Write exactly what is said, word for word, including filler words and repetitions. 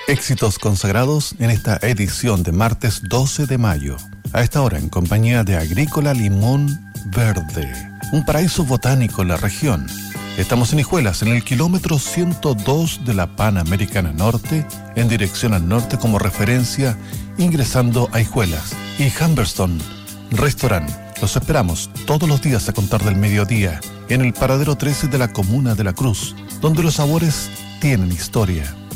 Éxitos consagrados en esta edición de martes doce de mayo. A esta hora en compañía de Agrícola Limón Verde, un paraíso botánico en la región. Estamos en Hijuelas, en el kilómetro ciento dos de la Panamericana Norte, en dirección al norte como referencia, ingresando a Hijuelas. Y Humberstone Restaurant. Los esperamos todos los días a contar del mediodía, en el paradero trece de la comuna de La Cruz, donde los sabores tienen historia.